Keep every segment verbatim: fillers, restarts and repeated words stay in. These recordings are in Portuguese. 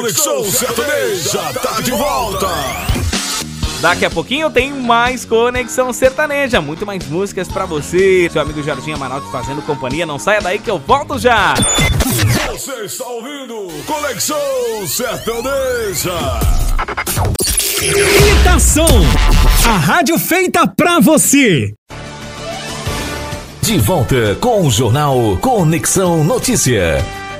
Conexão Sertaneja tá de volta. Daqui a pouquinho tem mais Conexão Sertaneja, muito mais músicas pra você. Seu amigo Jardim Amanalti fazendo companhia, não saia daí que eu volto já. Você está ouvindo Conexão Sertaneja. Imitação, a rádio feita pra você. De volta com o jornal Conexão Notícia.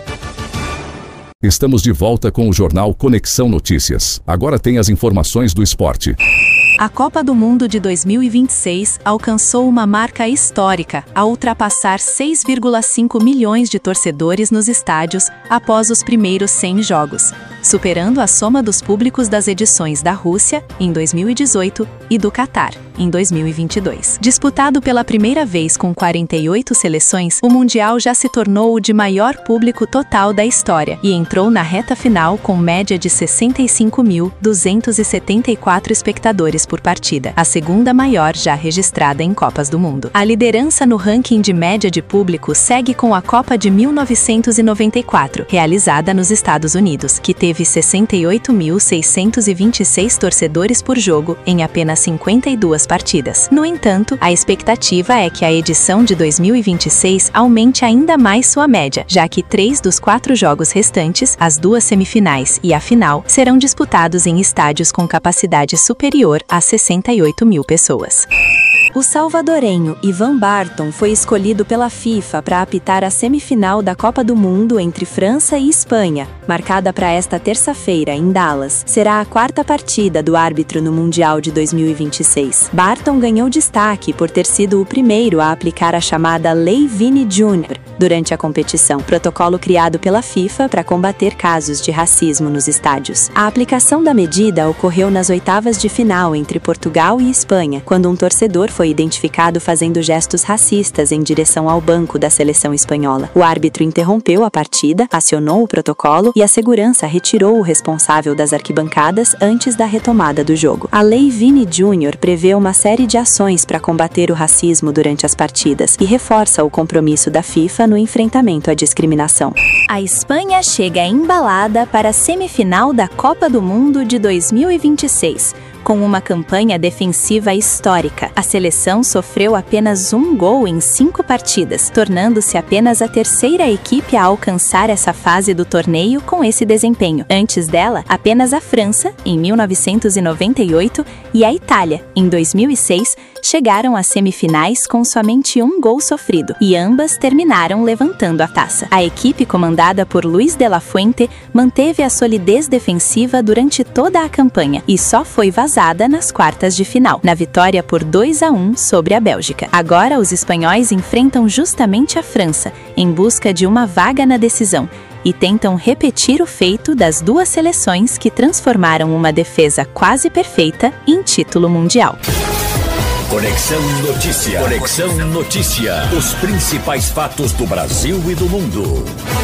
Estamos de volta com o jornal Conexão Notícias. Agora tem as informações do esporte. A Copa do Mundo de dois mil e vinte e seis alcançou uma marca histórica, ao ultrapassar seis vírgula cinco milhões de torcedores nos estádios após os primeiros cem jogos, superando a soma dos públicos das edições da Rússia, em dois mil e dezoito, e do Catar, em dois mil e vinte e dois. Disputado pela primeira vez com quarenta e oito seleções, o Mundial já se tornou o de maior público total da história e entrou na reta final com média de sessenta e cinco mil duzentos e setenta e quatro espectadores por partida, a segunda maior já registrada em Copas do Mundo. A liderança no ranking de média de público segue com a Copa de mil novecentos e noventa e quatro, realizada nos Estados Unidos, que teve sessenta e oito mil seiscentos e vinte e seis torcedores por jogo em apenas cinquenta e duas partidas. No entanto, a expectativa é que a edição de dois mil e vinte e seis aumente ainda mais sua média, já que três dos quatro jogos restantes, as duas semifinais e a final, serão disputados em estádios com capacidade superior a sessenta e oito mil pessoas. O salvadorenho Ivan Barton foi escolhido pela FIFA para apitar a semifinal da Copa do Mundo entre França e Espanha, marcada para esta terça-feira em Dallas. Será a quarta partida do árbitro no Mundial de dois mil e vinte e seis. Barton ganhou destaque por ter sido o primeiro a aplicar a chamada Lei Vini Júnior durante a competição, protocolo criado pela FIFA para combater casos de racismo nos estádios. A aplicação da medida ocorreu nas oitavas de final entre Portugal e Espanha, quando um torcedor foi identificado fazendo gestos racistas em direção ao banco da seleção espanhola. O árbitro interrompeu a partida, acionou o protocolo e a segurança retirou o responsável das arquibancadas antes da retomada do jogo. A Lei Vini Júnior prevê uma série de ações para combater o racismo durante as partidas e reforça o compromisso da FIFA no enfrentamento à discriminação. A Espanha chega embalada para a semifinal da Copa do Mundo de dois mil e vinte e seis. Com uma campanha defensiva histórica, a seleção sofreu apenas um gol em cinco partidas, tornando-se apenas a terceira equipe a alcançar essa fase do torneio com esse desempenho. Antes dela, apenas a França, em mil novecentos e noventa e oito, e a Itália, em dois mil e seis, chegaram às semifinais com somente um gol sofrido, e ambas terminaram levantando a taça. A equipe comandada por Luis de la Fuente manteve a solidez defensiva durante toda a campanha e só foi vazada nas quartas de final, na vitória por dois a um sobre a Bélgica. Agora, os espanhóis enfrentam justamente a França, em busca de uma vaga na decisão, e tentam repetir o feito das duas seleções que transformaram uma defesa quase perfeita em título mundial. Conexão Notícia. Conexão Notícia. Os principais fatos do Brasil e do mundo.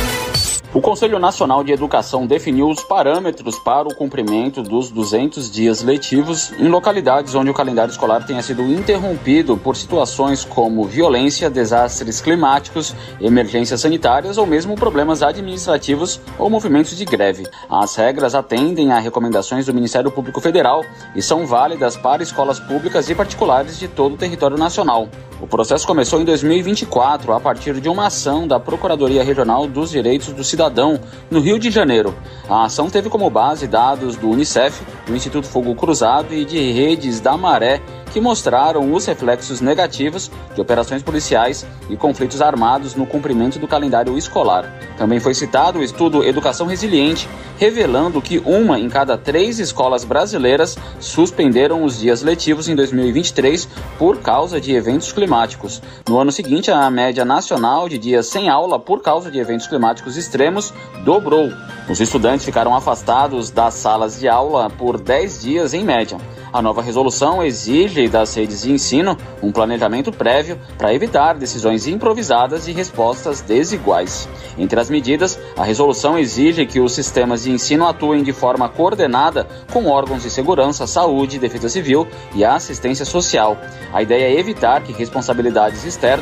O Conselho Nacional de Educação definiu os parâmetros para o cumprimento dos duzentos dias letivos em localidades onde o calendário escolar tenha sido interrompido por situações como violência, desastres climáticos, emergências sanitárias ou mesmo problemas administrativos ou movimentos de greve. As regras atendem a recomendações do Ministério Público Federal e são válidas para escolas públicas e particulares de todo o território nacional. O processo começou em dois mil e vinte e quatro, a partir de uma ação da Procuradoria Regional dos Direitos do Cidadão, no Rio de Janeiro. A ação teve como base dados do Unicef, do Instituto Fogo Cruzado e de Redes da Maré, que mostraram os reflexos negativos de operações policiais e conflitos armados no cumprimento do calendário escolar. Também foi citado o estudo Educação Resiliente, revelando que uma em cada três escolas brasileiras suspenderam os dias letivos em dois mil e vinte e três por causa de eventos climáticos. No ano seguinte, a média nacional de dias sem aula por causa de eventos climáticos extremos dobrou. Os estudantes ficaram afastados das salas de aula por dez dias em média. A nova resolução exige das redes de ensino um planejamento prévio para evitar decisões improvisadas e respostas desiguais. Entre as medidas, a resolução exige que os sistemas de ensino atuem de forma coordenada com órgãos de segurança, saúde, defesa civil e assistência social. A ideia é evitar que responsabilidades externas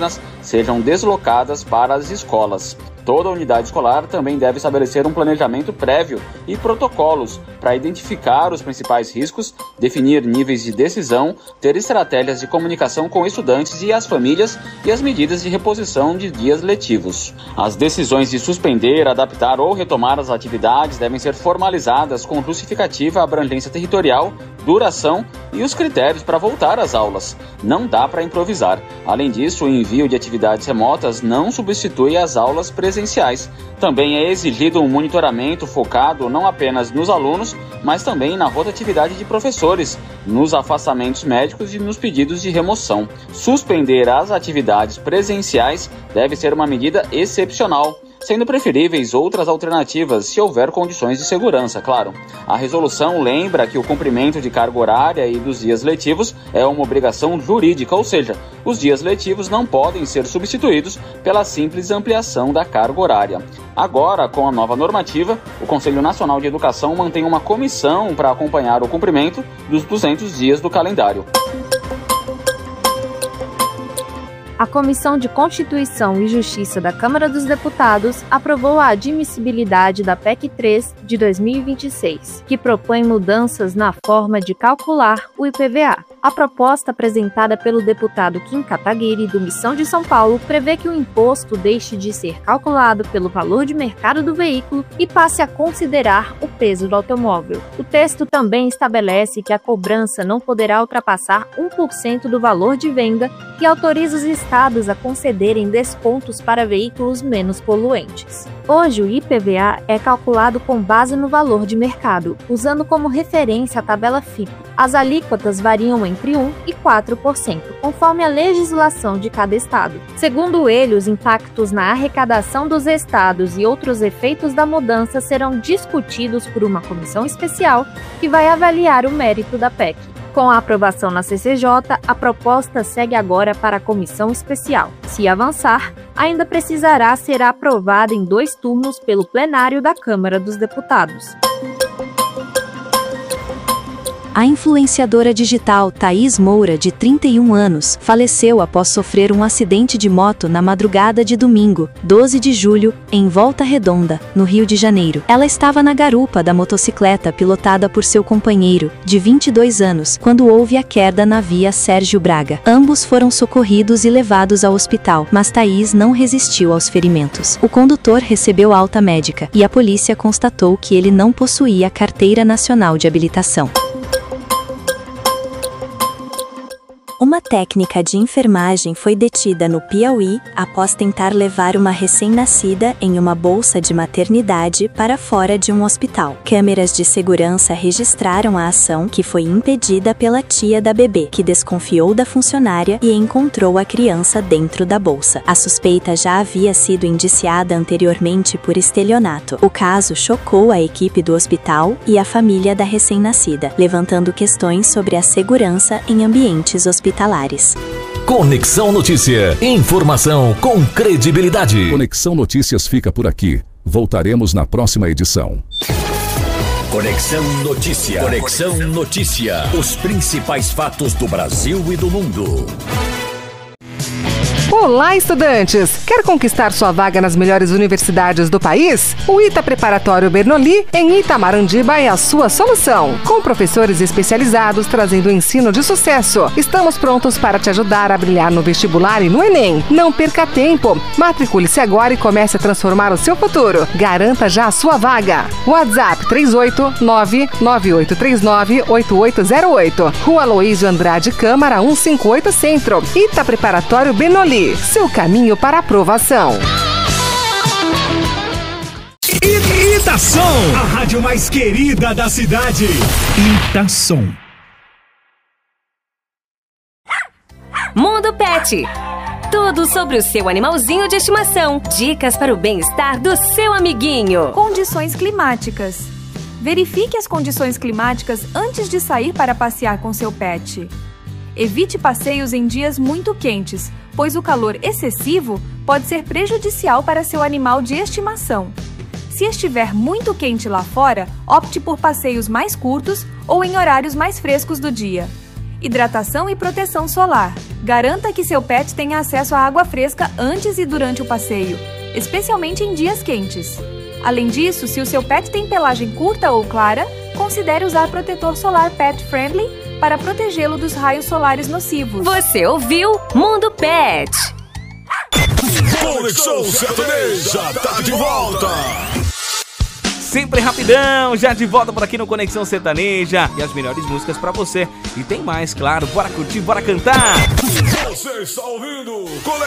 sejam deslocadas para as escolas. Toda unidade escolar também deve estabelecer um planejamento prévio e protocolos para identificar os principais riscos, definir níveis de decisão, ter estratégias de comunicação com estudantes e as famílias e as medidas de reposição de dias letivos. As decisões de suspender, adaptar ou retomar as atividades devem ser formalizadas com justificativa, abrangência territorial, duração e os critérios para voltar às aulas. Não dá para improvisar. Além disso, o envio de atividades remotas não substitui as aulas presenciais. Também é exigido um monitoramento focado não apenas nos alunos, mas também na rotatividade de professores, nos afastamentos médicos e nos pedidos de remoção. Suspender as atividades presenciais deve ser uma medida excepcional, sendo preferíveis outras alternativas se houver condições de segurança, claro. A resolução lembra que o cumprimento de carga horária e dos dias letivos é uma obrigação jurídica, ou seja, os dias letivos não podem ser substituídos pela simples ampliação da carga horária. Agora, com a nova normativa, o Conselho Nacional de Educação mantém uma comissão para acompanhar o cumprimento dos duzentos dias do calendário. A Comissão de Constituição e Justiça da Câmara dos Deputados aprovou a admissibilidade da P E C três de dois mil e vinte e seis, que propõe mudanças na forma de calcular o I P V A. A proposta apresentada pelo deputado Kim Kataguiri, do Missão de São Paulo, prevê que o imposto deixe de ser calculado pelo valor de mercado do veículo e passe a considerar o peso do automóvel. O texto também estabelece que a cobrança não poderá ultrapassar um por cento do valor de venda e autoriza os estados a concederem descontos para veículos menos poluentes. Hoje, o I P V A é calculado com base no valor de mercado, usando como referência a tabela F I P. As alíquotas variam entre um e quatro por cento, conforme a legislação de cada estado. Segundo ele, os impactos na arrecadação dos estados e outros efeitos da mudança serão discutidos por uma comissão especial que vai avaliar o mérito da P E C. Com a aprovação na C C J, a proposta segue agora para a comissão especial. Se avançar, ainda precisará ser aprovada em dois turnos pelo plenário da Câmara dos Deputados. A influenciadora digital Thaís Moura, de trinta e um anos, faleceu após sofrer um acidente de moto na madrugada de domingo, doze de julho, em Volta Redonda, no Rio de Janeiro. Ela estava na garupa da motocicleta pilotada por seu companheiro, de vinte e dois anos, quando houve a queda na via Sérgio Braga. Ambos foram socorridos e levados ao hospital, mas Thaís não resistiu aos ferimentos. O condutor recebeu alta médica e a polícia constatou que ele não possuía carteira nacional de habilitação. Uma técnica de enfermagem foi detida no Piauí após tentar levar uma recém-nascida em uma bolsa de maternidade para fora de um hospital. Câmeras de segurança registraram a ação, que foi impedida pela tia da bebê, que desconfiou da funcionária e encontrou a criança dentro da bolsa. A suspeita já havia sido indiciada anteriormente por estelionato. O caso chocou a equipe do hospital e a família da recém-nascida, levantando questões sobre a segurança em ambientes hospitalares. Conexão Notícia. Informação com credibilidade. Conexão Notícias fica por aqui. Voltaremos na próxima edição. Conexão Notícia. Conexão Notícia. Os principais fatos do Brasil e do mundo. Olá, estudantes! Quer conquistar sua vaga nas melhores universidades do país? O ITA Preparatório Bernoulli, em Itamarandiba, é a sua solução. Com professores especializados trazendo o ensino de sucesso. Estamos prontos para te ajudar a brilhar no vestibular e no Enem. Não perca tempo! Matricule-se agora e comece a transformar o seu futuro. Garanta já a sua vaga. WhatsApp três oito nove, nove oito três nove, oito oito zero oito. Rua Aloísio Andrade Câmara cento e cinquenta e oito Centro. ITA Preparatório Bernoulli. Seu caminho para aprovação. Itação, a rádio mais querida da cidade. Itação. Mundo Pet. Tudo sobre o seu animalzinho de estimação. Dicas para o bem-estar do seu amiguinho. Condições climáticas. Verifique as condições climáticas antes de sair para passear com seu pet. Evite passeios em dias muito quentes, pois o calor excessivo pode ser prejudicial para seu animal de estimação. Se estiver muito quente lá fora, opte por passeios mais curtos ou em horários mais frescos do dia. Hidratação e proteção solar. Garanta que seu pet tenha acesso à água fresca antes e durante o passeio, especialmente em dias quentes. Além disso, se o seu pet tem pelagem curta ou clara, considere usar protetor solar Pet Friendly para protegê-lo dos raios solares nocivos. Você ouviu Mundo Pet. Conexão Sertaneja tá de volta. Sempre rapidão, já de volta por aqui no Conexão Sertaneja. E as melhores músicas pra você. E tem mais, claro. Bora curtir, bora cantar. Você está ouvindo Conexão